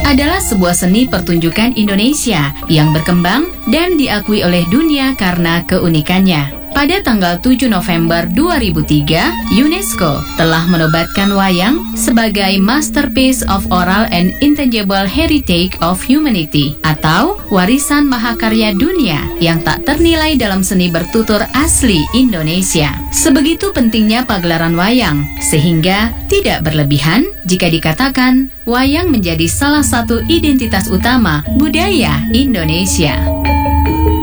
adalah sebuah seni pertunjukan Indonesia yang berkembang dan diakui oleh dunia karena keunikannya. Pada tanggal 7 November 2003, UNESCO telah menobatkan wayang sebagai Masterpiece of Oral and Intangible Heritage of Humanity atau warisan mahakarya dunia yang tak ternilai dalam seni bertutur asli Indonesia. Sebegitu pentingnya pagelaran wayang, sehingga tidak berlebihan jika dikatakan wayang menjadi salah satu identitas utama budaya Indonesia.